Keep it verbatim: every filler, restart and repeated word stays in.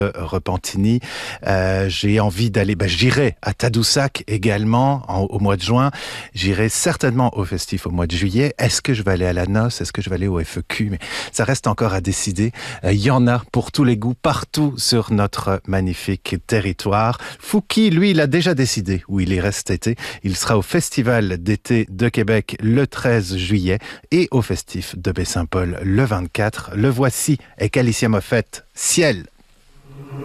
Repentigny. Euh, j'ai envie d'aller, bah, j'irai à Tadoussac également en, au mois de juin. J'irai certainement au festif au mois de juillet. Est-ce que je vais aller à la noce? Est-ce que je vais aller au F E Q? Mais ça reste encore à décider. Euh, il y en a pour tous les goûts partout sur notre magnifique territoire. Fouki, lui, il a déjà décidé où il ira cet été. Il sera au Festival d'été de Québec le treize juillet et au festif de Baie-Saint-Paul le vingt-quatre. Le voici avec Alicia Moffett. Ciel!